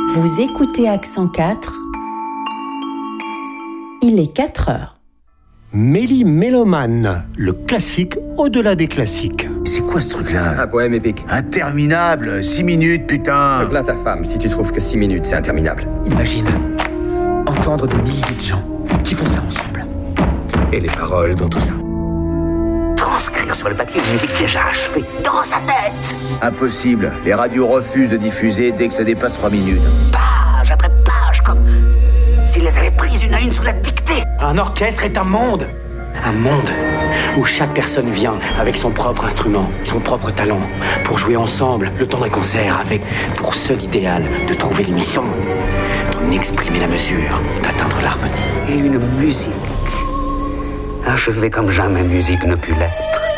Vous écoutez Accent 4. Il est 4 heures. Méli-mélomane, le classique au-delà des classiques. C'est quoi ce truc-là? Un poème épique. Interminable, 6 minutes, putain. Plains ta femme si tu trouves que 6 minutes c'est interminable. Imagine entendre des milliers de gens qui font ça ensemble. Et les paroles dans tout ça. Transcrire sur le papier une musique déjà achevée dans sa tête. Impossible, les radios refusent de diffuser dès que ça dépasse 3 minutes. Page après page, comme s'ils les avaient prises une à une sous la dictée. Un orchestre est un monde. Un monde où chaque personne vient avec son propre instrument, son propre talent, pour jouer ensemble le temps d'un concert avec pour seul idéal de trouver l'unisson, d'en exprimer la mesure, d'atteindre l'harmonie. Et une musique achevée comme jamais musique ne put l'être.